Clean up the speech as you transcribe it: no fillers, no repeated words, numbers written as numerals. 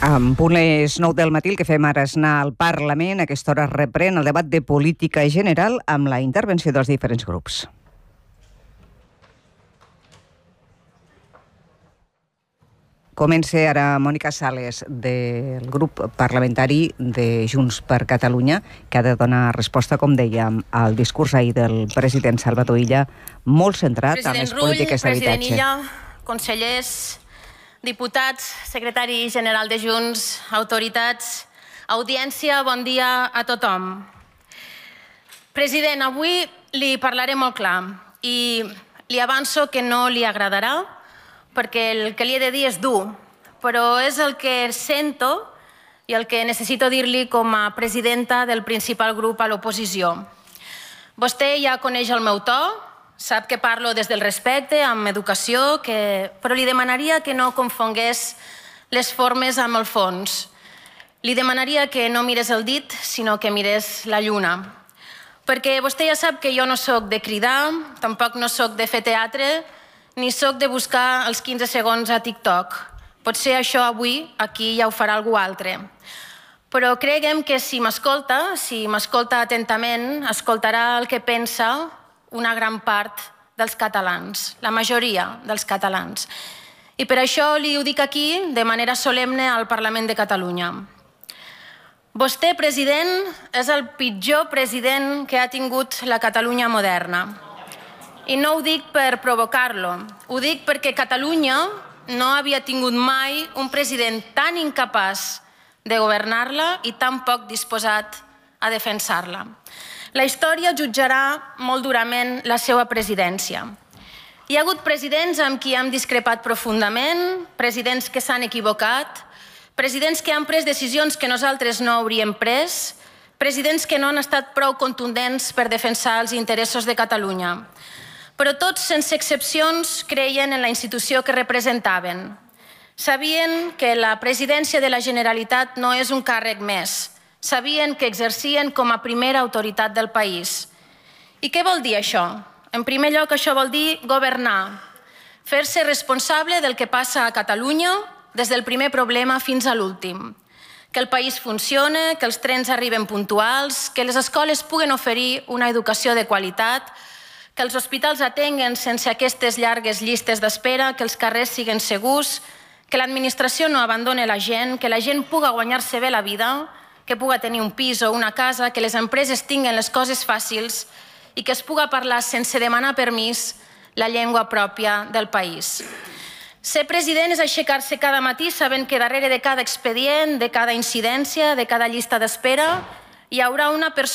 En punt les 9 del matí, el que fem ara és anar al Parlament. A aquesta hora reprèn el debat de política general amb la intervenció dels diferents grups. Comença ara Mònica Sales, del grup parlamentari de Junts per Catalunya, que ha de donar resposta, com dèiem, al discurs ahir del president Salvador Illa, molt centrat en les polítiques d'habitatge. President Illa, consellers, diputats, secretari general de Junts, autoritats, audiència, bon dia a tothom. President, avui li parlaré molt clar i li avanço que no li agradarà, perquè el que li he de dir és dur, però és el que sento i el que necessito dir-li com a presidenta del principal grup a l'oposició. Vostè ja coneix el meu to, sap que parlo des del respecte, amb educació, però li demanaria que no confongués les formes amb el fons. Li demanaria que no mirés el dit, sinó que mirés la lluna. Perquè vostè ja sap que jo no sóc de cridar, tampoc no sóc de fer teatre, ni sóc de buscar els 15 segons a TikTok. Potser això avui, aquí, ja ho farà algú altre. Però creguem que si m'escolta atentament, escoltarà el que pensa una gran part dels catalans, la majoria dels catalans. I per això li ho dic aquí, de manera solemne, al Parlament de Catalunya. Vostè, president, és el pitjor president que ha tingut la Catalunya moderna. I no ho dic per provocar-lo, ho dic perquè Catalunya no havia tingut mai un president tan incapaç de governar-la i tan poc disposat a defensar-la. La història jutjarà molt durament la seva presidència. Hi ha hagut presidents amb qui hem discrepat profundament, presidents que s'han equivocat, presidents que han pres decisions que nosaltres no hauríem pres, presidents que no han estat prou contundents per defensar els interessos de Catalunya. Però tots, sense excepcions, creien en la institució que representaven. Sabien que la presidència de la Generalitat no és un càrrec més. Sabien que exercien com a primera autoritat del país. I què vol dir això? En primer lloc, això vol dir governar, fer-se responsable del que passa a Catalunya des del primer problema fins a l'últim. Que el país funcione, que els trens arriben puntuals, que les escoles puguen oferir una educació de qualitat, que els hospitals atenguen sense aquestes llargues llistes d'espera, que els carrers siguin segurs, que l'administració no abandone la gent, que la gent puga guanyar-se bé la vida, que puga tenir un pis o una casa, que les empreses tinguen les coses fàcils i que es puga parlar sense demanar permís la llengua pròpia del país. Ser president és aixecar-se cada matí sabent que darrere de cada expedient, de cada incidència, de cada llista d'espera, hi haurà una persona